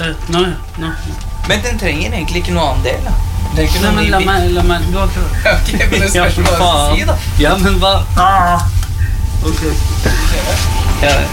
Nå. Men den trenger egentlig ikke noe annen del, da. Det er ikke Nei, noe men la meg, du har klart. Ok, men det spørs hva du si, da. Ja, men hva? Ok. Ja,